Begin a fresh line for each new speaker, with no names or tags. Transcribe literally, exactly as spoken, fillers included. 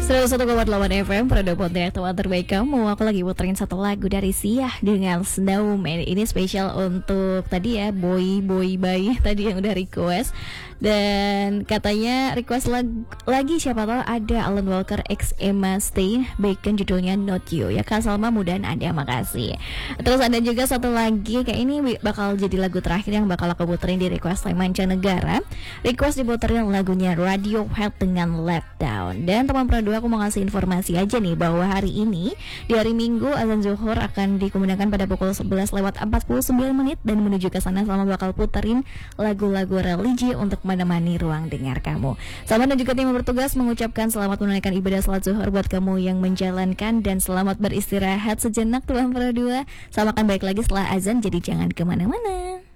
seratus satu koma delapan F M, Produk Pontianak, teman terbaik kamu. Aku lagi puterin satu lagu dari Sia dengan Snowman. Ini spesial untuk tadi ya, Boy Boy Bye tadi yang udah request. Dan katanya request lag, lagi siapa tahu ada Alan Walker X Emma Stay, Bacon judulnya Not You. Ya Kak Salma, mudahan ada, makasih. Terus ada juga satu lagi, kayak ini bakal jadi lagu terakhir yang bakal aku puterin di request time mancanegara. Request diputerin lagunya Radiohead dengan Let Down. Dan teman Produk, aku mau ngasih informasi aja nih bahwa hari ini di hari Minggu azan zuhur akan dikumandangkan pada pukul sebelas lewat empat puluh sembilan menit, dan menuju ke sana Salma bakal puterin lagu-lagu religi untuk menemani ruang dengar kamu. Salma dan juga tim yang bertugas mengucapkan selamat menunaikan ibadah salat zuhur buat kamu yang menjalankan, dan selamat beristirahat sejenak teman Produk. Salma akan balik lagi setelah azan, jadi jangan kemana-mana.